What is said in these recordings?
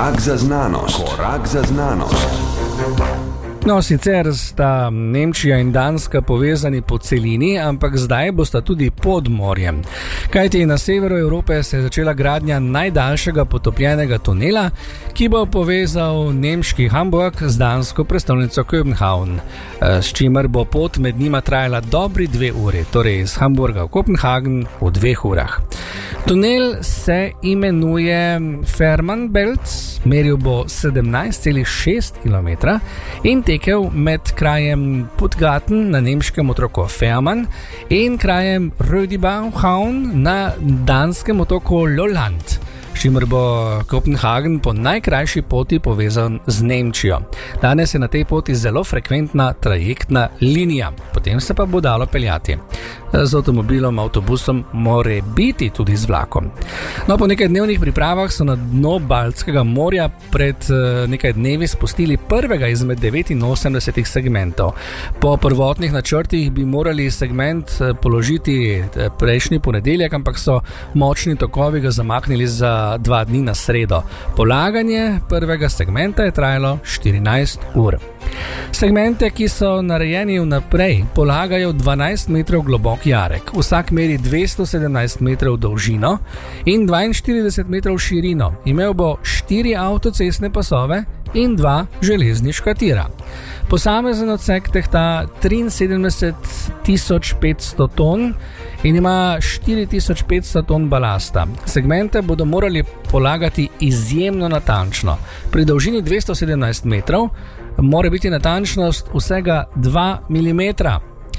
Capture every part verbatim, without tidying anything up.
Korak za znanost. Korak za znanost. No, sicer sta Nemčija in Danska povezani po celini, ampak zdaj bosta tudi pod morjem. Kajti na severu Evrope se je začela gradnja najdaljšega potopljenega tunela, ki bo povezal nemški Hamburg z dansko prestolnico Kopenhagen, s čimer bo pot med njima trajala dobri dve uri, torej iz Hamburga v Kopenhagen v dveh urah. Tunel se imenuje Fehmarnbelt, meril bo sedemnajst celih šest kilometra in tekel med krajem Puttgarten na nemškem otoku Fehmarn in krajem Rödibauhaun na danskem otoku Lolland, s čimer bo Kopenhagen po najkrajši poti povezan z Nemčijo. Danes je na tej poti zelo frekventna trajektna linija, potem se pa bo dalo peljati z avtomobilom, avtobusom, more biti tudi z vlakom. No, po nekaj dnevnih pripravah so na dno Baltskega morja pred nekaj dnevi spustili prvega izmed devetinosemdesetih segmentov. Po prvotnih načrtih bi morali segment položiti prejšnji ponedeljek, ampak so močni tokovi ga zamaknili za dva dni na sredo. Polaganje prvega segmenta je trajalo štirinajst ur. Segmente, ki so narejeni vnaprej, polagajo dvanajst metrov globok jarek. Vsak meri dvesto sedemnajst metrov dolžino in dvainštirideset metrov širino. Imel bo štiri avtocestne pasove in dva železniška tira. Posamezen odsek tehta triinsedemdeset tisoč petsto ton in ima štiri tisoč petsto ton balasta. Segmente bodo morali polagati izjemno natančno. Pri dolžini dvesto sedemnajst metrov mora biti natančnost vsega dva milimetra.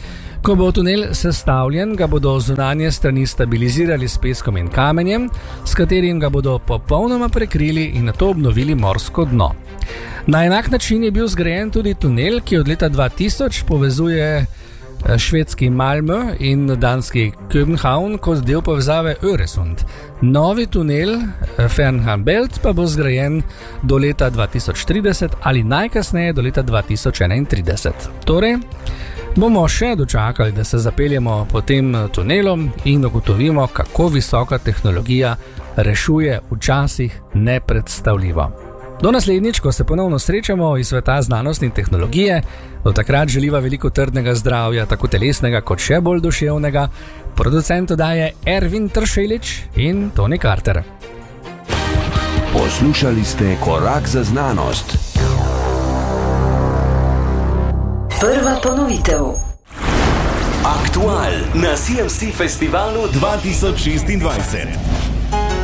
Ko bo tunel sestavljen, ga bodo zunanje strani stabilizirali s peskom in kamenjem, s katerim ga bodo popolnoma prekrili in nato obnovili morsko dno. Na enak način je bil zgrajen tudi tunel, ki od leta dva tisoč povezuje švedski Malmö in danski Köbenhavn kot del povezave Öresund. Novi tunel Fehmarnbelt pa bo zgrajen do leta dva tisoč trideset ali najkasneje do leta dva tisoč enaintrideset. Torej, bomo še dočakali, da se zapeljemo po tem tunelom in ugotovimo, kako visoka tehnologija rešuje včasih nepredstavljivo. Do naslednjič, ko se ponovno srečamo iz sveta znanosti in tehnologije, do takrat želiva veliko trdnega zdravja, tako telesnega kot še bolj duševnega, producent oddaje Ervin Tršelič in Tony Carter. Poslušali ste Korak za znanost. Prva ponovitev. Aktual na C M C festivalu dva tisoč šestindvajset.